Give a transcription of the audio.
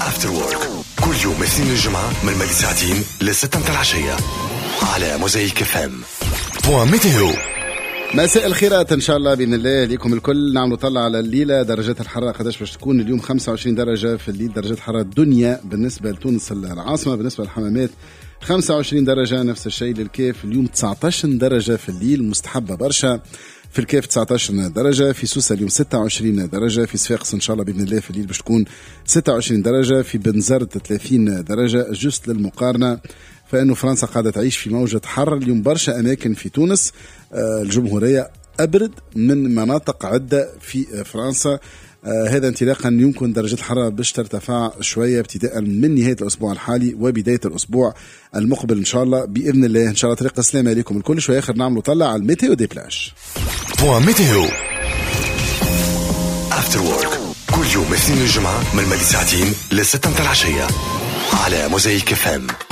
After Work كل يوم اثنين الجمعة من الماضي ساعتين ل6 العشية على موزايك FM. ميتيو. مساء الخيرات ان شاء الله بإذن الله ليكم الكل. نعم نطلع على الليلة درجات الحرارة قداش باش تكون اليوم. 25 درجة في الليل درجات حرارة الدنيا بالنسبة لتونس العاصمة. بالنسبة للحمامات 25 درجة نفس الشيء للكيف. اليوم 19 درجة في الليل مستحبة برشا. في الكيف 19 درجة. في سوسة اليوم 26 درجة. في صفاقس إن شاء الله بإذن الله في الليل باش تكون 26 درجة. في بنزرت 30 درجة. جست للمقارنة فإنه فرنسا قاعدة تعيش في موجة حر اليوم. برشا أماكن في تونس الجمهورية أبرد من مناطق عدة في فرنسا. هذا انطلاقا يمكن درجة الحرارة باش ترتفع شوية ابتداء من نهاية الأسبوع الحالي وبداية الأسبوع المقبل إن شاء الله بإذن الله. إن شاء الله طريق السلام عليكم الكل. شوية آخر نعمل طلع على الميتيو دي بلاش. ميتيو After Work كل يوم اثنين الجمعة من الماضي ساعتين ل6 العشية على موزايك FM.